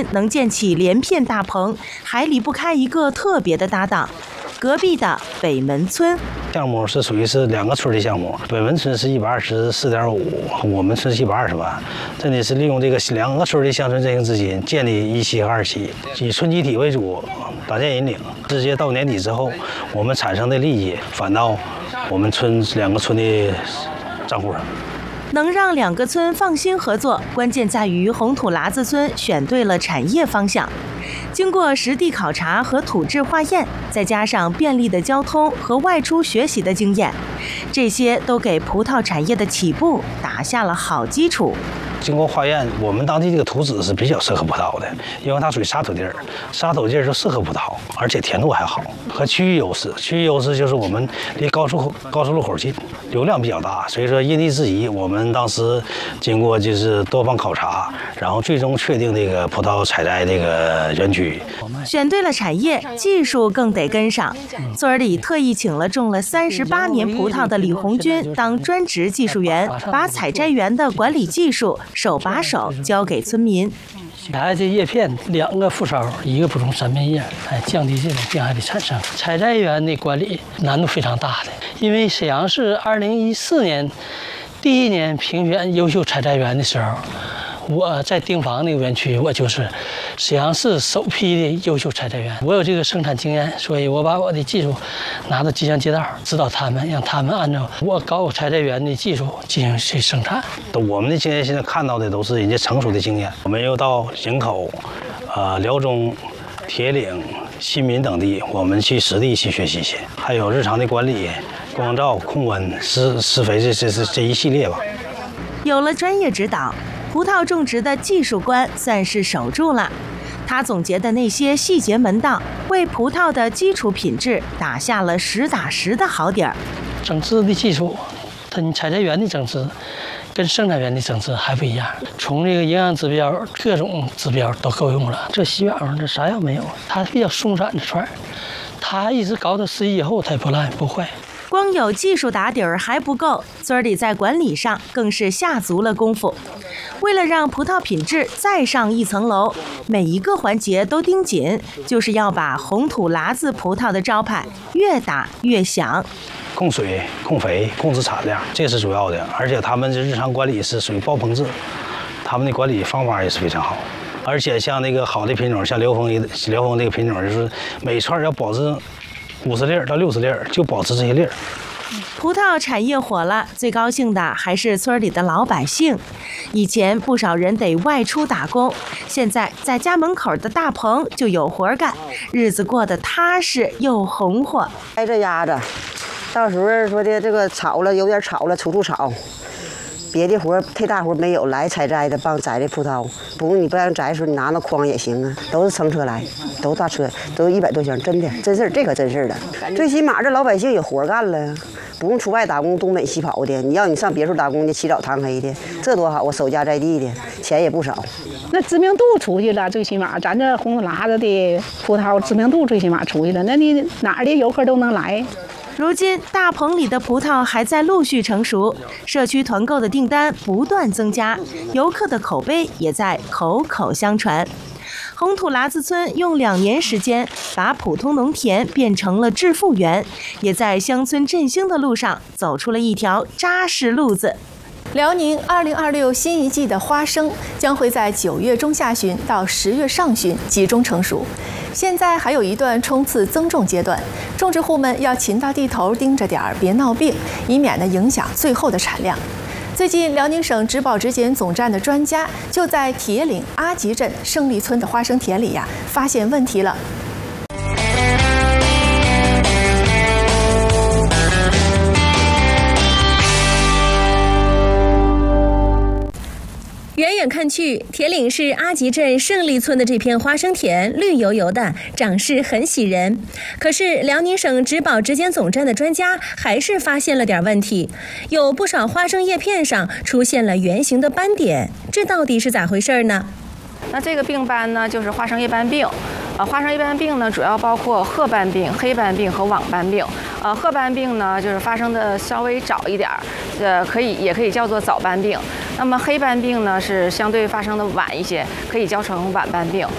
能建起连片大棚，还离不开一个特别的搭档。隔壁的北门村项目是属于是2个村的项目，北门村是124.5，我们村是120万。这里是利用这个2个村的乡村振兴资金，建立1期和2期，以村集体为主，搭建引领。直接到年底之后，我们产生的利益返到我们2个村的账户上。 能让2个村放心合作，关键在于红土喇子村选对了产业方向。经过实地考察和土质化验，再加上便利的交通和外出学习的经验，这些都给葡萄产业的起步打下了好基础。 经过化验，我们当地这个土质是比较适合葡萄的，因为它属于沙土地儿，沙土地儿就适合葡萄，而且甜度还好。和区域优势就是我们离高速路口近，流量比较大，所以说因地制宜。我们当时经过就是多方考察，然后最终确定这个葡萄采摘这个园区。 选对了产业，技术更得跟上。村里特意请了种了38年葡萄的李红军当专职技术员，把采摘园的管理技术手把手教给村民。 这叶片2个副梢，1个补充3片叶，降低这种病害的产生。采摘园的管理难度非常大的，因为沈阳市2014年第1年评选优秀采摘园的时候，我在丁房那个园区，我就是沈阳市首批的优秀采摘园。我有这个生产经验，所以我把我的技术拿到机乡街道，指导他们，让他们按照我搞采摘园的技术进行去生产。 我们的经验现在看到的都是人家成熟的经验。我们又到营口、辽中、铁岭、新民等地，我们去实地去学习去，还有日常的管理、光照、控温、施肥这一系列吧。 有了专业指导，葡萄种植的技术关算是守住了。他总结的那些细节门道，为葡萄的基础品质打下了实打实的好底儿。 整治的技术，你采摘园的整治跟生产园的整治还不一样，从这个营养指标各种指标都够用了。这西边这啥药没有，它比较松散的串，它一直搞到11以后它也不烂不坏。 光有技术打底儿还不够，村里在管理上更是下足了功夫。为了让葡萄品质再上一层楼，每一个环节都盯紧，就是要把红土喇子葡萄的招牌越打越响。 控水、控肥、控制产量，这是主要的。而且他们的日常管理是属于爆棚制，他们的管理方法也是非常好。而且像那个好的品种，像辽丰这个品种，就是每串要保质50粒到60粒，就保持这些粒。 葡萄产业火了，最高兴的还是村里的老百姓。以前不少人得外出打工，现在在家门口的大棚就有活干，日子过得踏实又红火。 挨着压着，到时候说的这个炒了有点炒了，处炒。别的活太大活没有，来采摘的帮摘的葡萄，不用你不让摘的时候，你拿那筐也行啊，都是乘车来，都大车，都100多箱，真的真事儿，这可真事儿了。最起码这老百姓有活干了，不用出外打工东北西跑的，你要你上别处打工去起早贪黑的，这多好啊！守家在地的，钱也不少。 那知名度出去了，最起码咱这红土喇子的葡萄知名度最起码出去了，那你哪儿的游客都能来。 如今大棚里的葡萄还在陆续成熟，社区团购的订单不断增加，游客的口碑也在口口相传。红土喇子村用2年时间把普通农田变成了致富园，也在乡村振兴的路上走出了一条扎实路子。 辽宁2026新一季的花生将会在9月中下旬到10月上旬集中成熟，现在还有一段冲刺增重阶段，种植户们要勤到地头盯着点儿，别闹病，以免影响最后的产量。最近，辽宁省植保质检总站的专家就在铁岭阿集镇胜利村的花生田里发现问题了。 远远看去，铁岭市阿集镇胜利村的这片花生田绿油油的，长势很喜人。可是辽宁省植保质检总站的专家还是发现了点问题，有不少花生叶片上出现了圆形的斑点，这到底是咋回事呢？ 那这个病斑呢，就是花生叶斑病。花生叶斑病呢，主要包括褐斑病、黑斑病和网斑病。褐斑病呢，就是发生的稍微早一点，也可以叫做早斑病。那么黑斑病呢，是相对发生的晚一些，可以叫成晚斑病。